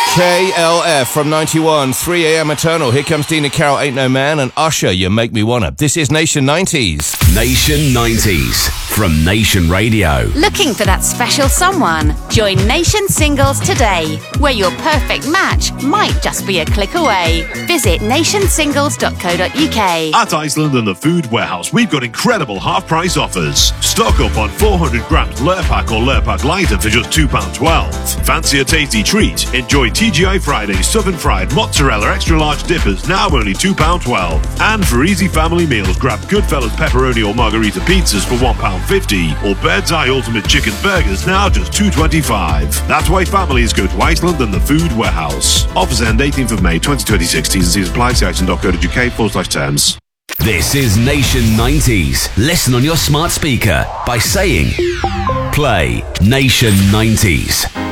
KLF from 91, 3 a.m. Eternal. Here comes Dina Carroll, Ain't No Man, and Usher, You Make Me Wanna. This is Nation 90s. Nation 90s from Nation Radio. Looking for that special someone? Join Nation Singles today, where your perfect match might just be a click away. Visit nationsingles.co.uk. At Iceland and the Food Warehouse, we've got incredible half-price offers. Stock up on 400 grams Lurpak or Lurpak Lighter for just £2.12. Fancy a tasty treat? Enjoy TGI Fridays Southern Fried Mozzarella Extra Large Dippers, now only £2.12. And for easy family meals, grab Goodfellas Pepperoni or Margarita Pizzas for £1.50, or Bird's Eye Ultimate Chicken Burgers, now just £2.25. That's why families go to Iceland and the Food Warehouse. Offers end 18th of May 2026. T's and C's apply. See iceland.co.uk/terms. This is Nation 90s. Listen on your smart speaker by saying, play Nation 90s.